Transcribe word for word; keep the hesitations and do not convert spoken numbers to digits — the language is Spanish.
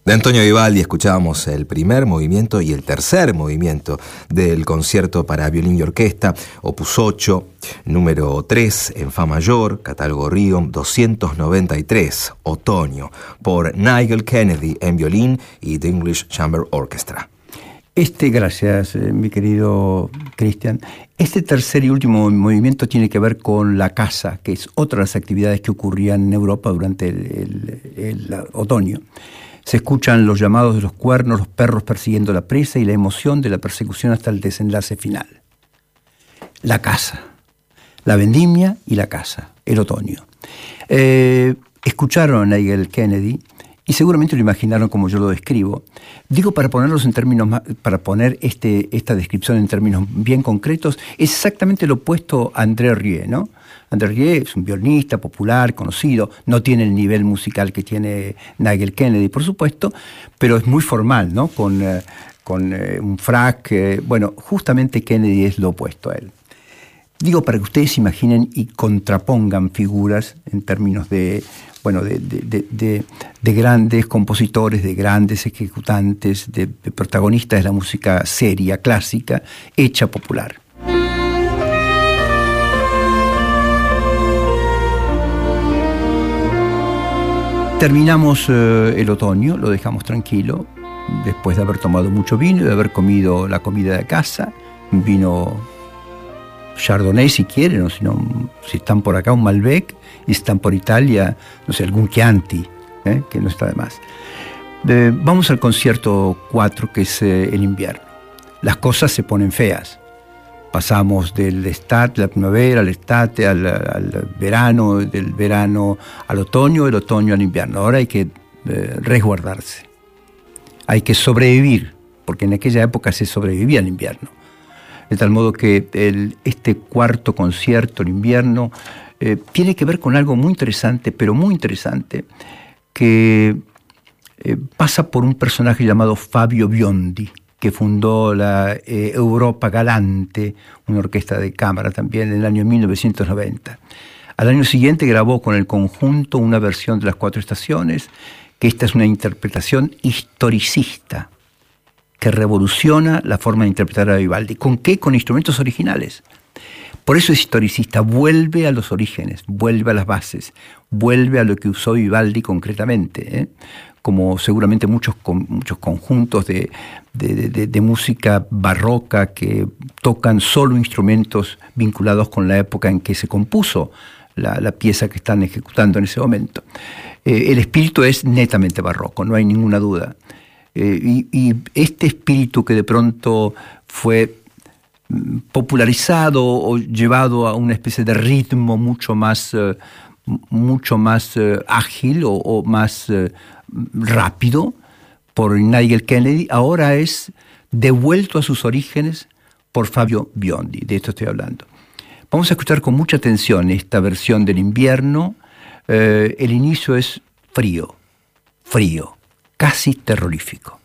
De Antonio Vivaldi escuchábamos el primer movimiento y el tercer movimiento del concierto para violín y orquesta, opus ocho, número tres en Fa mayor, catálogo Riom doscientos noventa y tres, Otoño, por Nigel Kennedy en violín y The English Chamber Orchestra. Este, gracias, eh, mi querido Cristian. Este tercer y último movimiento tiene que ver con la caza, que es otra de las actividades que ocurrían en Europa durante el, el, el, el otoño. Se escuchan los llamados de los cuernos, los perros persiguiendo la presa y la emoción de la persecución hasta el desenlace final. La caza, la vendimia y la caza, el otoño. Eh, escucharon a Nigel Kennedy y seguramente lo imaginaron como yo lo describo. Digo, para ponerlos en términos más, para poner este, esta descripción en términos bien concretos, es exactamente lo opuesto a André Rieu, ¿no? André Rieu es un violinista popular, conocido, no tiene el nivel musical que tiene Nigel Kennedy, por supuesto, pero es muy formal, ¿no? Con, eh, con eh, un frac. Eh, bueno, justamente Kennedy es lo opuesto a él. Digo, para que ustedes imaginen y contrapongan figuras en términos de, bueno, de, de, de, de, de grandes compositores, de grandes ejecutantes, de, de protagonistas de la música seria, clásica, hecha popular. Terminamos eh, el otoño, lo dejamos tranquilo, después de haber tomado mucho vino y de haber comido la comida de casa, un vino Chardonnay si quieren, o si, no, si están por acá un Malbec, y están por Italia, no sé, algún Chianti, ¿eh? Que no está de más. Eh, vamos al concierto cuatro, que es eh, el invierno. Las cosas se ponen feas. Pasamos del estate, la primavera, al estate, al, al verano, del verano al otoño, del otoño al invierno. Ahora hay que eh, resguardarse. Hay que sobrevivir, porque en aquella época se sobrevivía al invierno. De tal modo que el, este cuarto concierto, el invierno, eh, tiene que ver con algo muy interesante, pero muy interesante, que eh, pasa por un personaje llamado Fabio Biondi, que fundó la eh, Europa Galante, una orquesta de cámara también, en el año mil novecientos noventa. Al año siguiente grabó con el conjunto una versión de Las Cuatro Estaciones, que esta es una interpretación historicista, que revoluciona la forma de interpretar a Vivaldi. ¿Con qué? Con instrumentos originales. Por eso es historicista, vuelve a los orígenes, vuelve a las bases, vuelve a lo que usó Vivaldi concretamente, ¿eh? Como seguramente muchos, con, muchos conjuntos de, de, de, de música barroca que tocan solo instrumentos vinculados con la época en que se compuso la, la pieza que están ejecutando en ese momento. Eh, el espíritu es netamente barroco, no hay ninguna duda. Eh, y, y este espíritu que de pronto fue popularizado o llevado a una especie de ritmo mucho más, uh, mucho más uh, ágil o, o más uh, rápido por Nigel Kennedy, ahora es devuelto a sus orígenes por Fabio Biondi. De esto estoy hablando. Vamos a escuchar con mucha atención esta versión del invierno. Uh, el inicio es frío, frío, casi terrorífico.